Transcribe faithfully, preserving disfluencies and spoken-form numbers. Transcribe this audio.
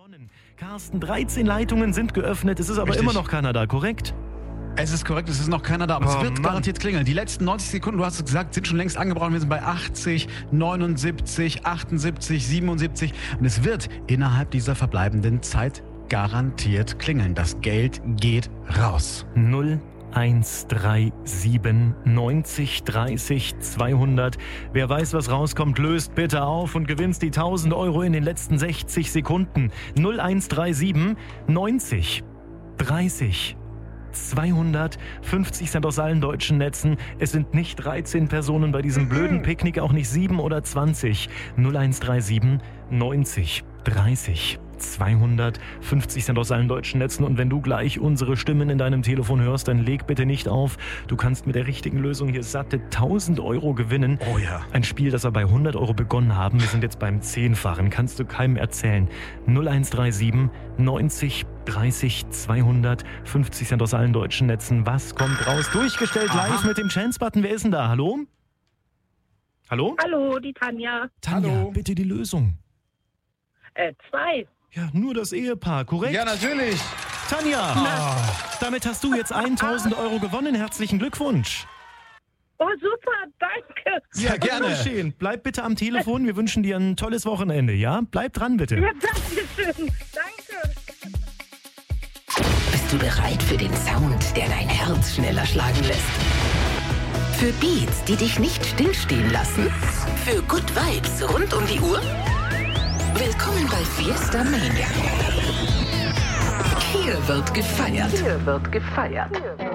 gewonnen. Carsten, dreizehn Leitungen sind geöffnet, es ist aber Richtig. immer noch Kanada, korrekt? Es ist korrekt, es ist noch keiner da, aber Oh, es wird Mann. garantiert klingeln. Die letzten neunzig Sekunden, du hast es gesagt, sind schon längst angebrochen. Wir sind bei achtzig, neunundsiebzig, achtundsiebzig, siebenundsiebzig und es wird innerhalb dieser verbleibenden Zeit garantiert klingeln. Das Geld geht raus. null eins drei sieben neunzig dreißig zweihundert. Wer weiß, was rauskommt, löst bitte auf und gewinnst die tausend Euro in den letzten sechzig Sekunden. null eins drei sieben neunzig dreißig zweihundert, fünfzig Cent aus allen deutschen Netzen. Es sind nicht dreizehn Personen bei diesem blöden Picknick, auch nicht sieben oder zwanzig. null eins drei sieben neunzig dreißig zweihundert, fünfzig Cent aus allen deutschen Netzen. Und wenn du gleich unsere Stimmen in deinem Telefon hörst, dann leg bitte nicht auf. Du kannst mit der richtigen Lösung hier satte tausend Euro gewinnen. Oh ja. Ein Spiel, das wir bei hundert Euro begonnen haben. Wir sind jetzt beim Zehnfachen. Kannst du keinem erzählen. null eins drei sieben neunzig dreißig zweihundert, fünfzig Cent aus allen deutschen Netzen. Was kommt raus? Durchgestellt Aha. live mit dem Chance-Button. Wer ist denn da? Hallo? Hallo? Hallo, die Tanja. Tanja, Hallo. bitte die Lösung. Äh, zwei. Ja, nur das Ehepaar, korrekt? Ja, natürlich. Tanja, damit hast du jetzt tausend Euro gewonnen. Herzlichen Glückwunsch. Oh, super, danke. Sehr gerne. Geschehen. Bleib bitte am Telefon. Wir wünschen dir ein tolles Wochenende, ja? Bleib dran, bitte. Ja, danke schön. Danke. Bist du bereit für den Sound, der dein Herz schneller schlagen lässt? Für Beats, die dich nicht stillstehen lassen? Für Good Vibes rund um die Uhr? Willkommen bei Fiesta Mania. Hier wird gefeiert. Hier wird gefeiert.